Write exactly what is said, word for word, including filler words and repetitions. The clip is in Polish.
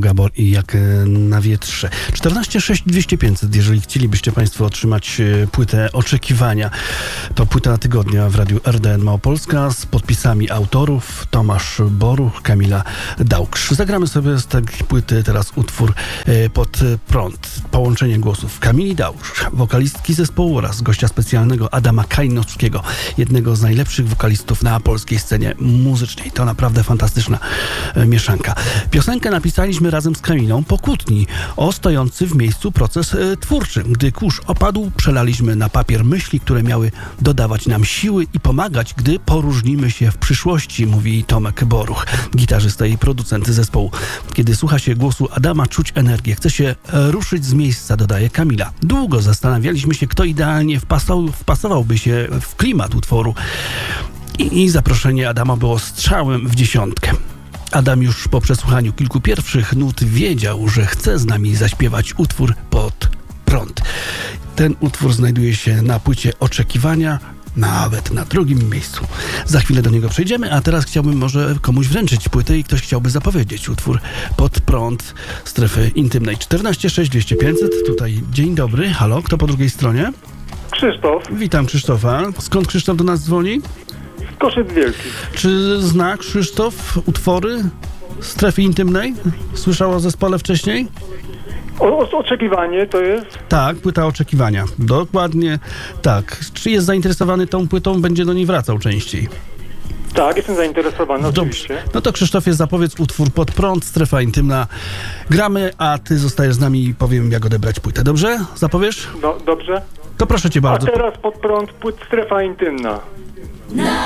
Gabor i Jak na wietrze. czternaście sześć dwieście pięćset, jeżeli chcielibyście Państwo otrzymać płytę Oczekiwania. To płyta tygodnia w Radiu R D N Małopolska z podpisami autorów Tomasz Boruch, Kamila Dałksz. Zagramy sobie z tej płyty teraz utwór Pod prąd. Połączenie głosów Kamili Dałksz, wokalistki zespołu oraz gościa specjalnego Adama Kajnowskiego, jednego z najlepszych wokalistów na polskiej scenie muzycznej. To naprawdę fantastyczna mieszanka. Piosenkę napisaliśmy razem z Kamilą po kłótni o stojący w miejscu proces e, twórczy. Gdy kurz opadł, przelaliśmy na papier myśli, które miały dodawać nam siły i pomagać, gdy poróżnimy się w przyszłości, mówi Tomek Boruch, gitarzysta i producent zespołu. Kiedy słucha się głosu Adama, czuć energię. Chce się e, ruszyć z miejsca, dodaje Kamila. Długo zastanawialiśmy się, kto idealnie wpasował, wpasowałby się w klimat utworu. I, I zaproszenie Adama było strzałem w dziesiątkę. Adam już po przesłuchaniu kilku pierwszych nut wiedział, że chce z nami zaśpiewać utwór Pod prąd. Ten utwór znajduje się na płycie Oczekiwania, nawet na drugim miejscu. Za chwilę do niego przejdziemy, a teraz chciałbym może komuś wręczyć płytę i ktoś chciałby zapowiedzieć utwór Pod prąd strefy intymnej. czternaście sześć dwieście pięćset, tutaj dzień dobry, halo, kto po drugiej stronie? Krzysztof. Witam Krzysztofa. Skąd Krzysztof do nas dzwoni? Koszyc Wielki. Czy zna Krzysztof utwory strefy intymnej? Słyszał o zespole wcześniej? O, o, oczekiwanie to jest? Tak, płyta Oczekiwania. Dokładnie tak. Czy jest zainteresowany tą płytą? Będzie do niej wracał częściej. Tak, jestem zainteresowany, Dobrze. oczywiście. No to Krzysztofie, zapowiedz utwór Pod prąd, strefa intymna. Gramy, a ty zostajesz z nami i powiem, jak odebrać płytę. Dobrze? Zapowiesz? Do, dobrze. To proszę cię A bardzo. teraz Pod prąd, płyt strefa intymna. Na